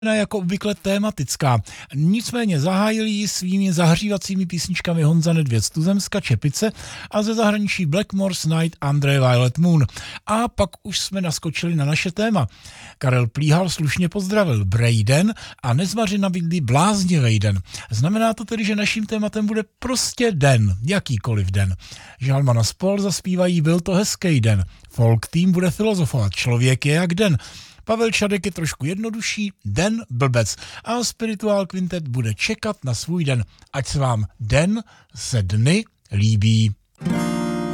jako obvykle tématická. Nicméně zahájili ji svými zahřívacími písničkami Honza Nedvěd z Tuzemska Čepice a ze zahraničí Blackmore's Night Andre Violet Moon. A pak už jsme naskočili na naše téma. Karel Plíhal slušně pozdravil Brej den a Nezvaři nabídli bláznivej den. Znamená to tedy, že naším tématem bude prostě den, jakýkoliv den. Žalman a spol zaspívají Byl to hezký den. Folk tým bude filozofovat Člověk je jak den. Pavel Čadek je trošku jednodušší, den blbec. A Spiritual Quintet bude čekat na svůj den. Ať se vám den se dny líbí.